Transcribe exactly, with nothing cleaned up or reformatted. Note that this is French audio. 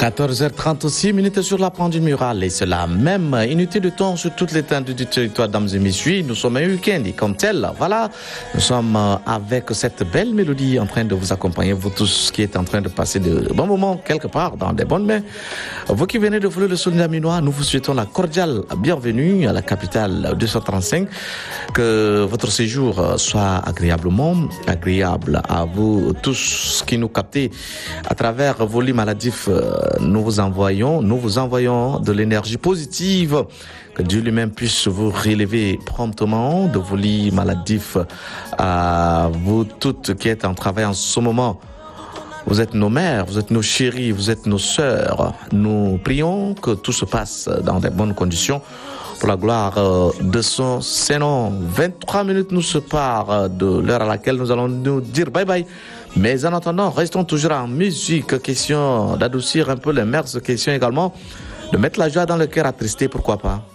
quatorze heures trente-six minutes sur la pendule murale et c'est la même unité de temps sur toute l'étendue du territoire, dames et messieurs. Nous sommes un week-end et comme tel, voilà, nous sommes avec cette belle mélodie en train de vous accompagner, vous tous qui êtes en train de passer de bons moments quelque part dans des bonnes mains. Vous qui venez de voler le Sonia Minois, nous vous souhaitons la cordiale bienvenue à la capitale deux cent trente-cinq. Que votre séjour soit agréablement agréable à vous tous qui nous captez à travers vos lits maladifs. Nous vous envoyons, nous vous envoyons de l'énergie positive. Que Dieu lui-même puisse vous relever promptement de vos lits maladifs. À vous toutes qui êtes en travail en ce moment. Vous êtes nos mères, vous êtes nos chéries, vous êtes nos sœurs. Nous prions que tout se passe dans de bonnes conditions. Pour la gloire de son Saint-Nom. vingt-trois minutes nous séparent de l'heure à laquelle nous allons nous dire bye bye. Mais en attendant, restons toujours en musique. Question d'adoucir un peu les mères, question également de mettre la joie dans le cœur attristé, pourquoi pas.